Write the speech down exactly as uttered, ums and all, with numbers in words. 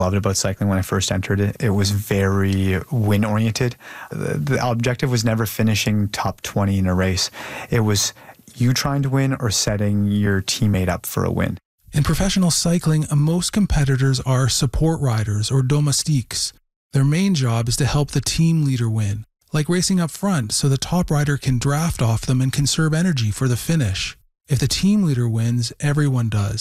Loved about cycling when I first entered it. It was very win-oriented. The, the objective was never finishing top twenty in a race. It was you trying to win or setting your teammate up for a win. In professional cycling, most competitors are support riders or domestiques. Their main job is to help the team leader win, like racing up front so the top rider can draft off them and conserve energy for the finish. If the team leader wins, everyone does.